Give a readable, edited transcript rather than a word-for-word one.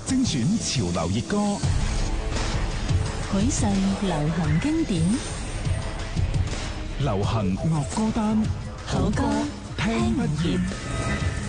精選潮流熱歌， 許世流行經典， 流行樂歌單， 好歌聽不厭。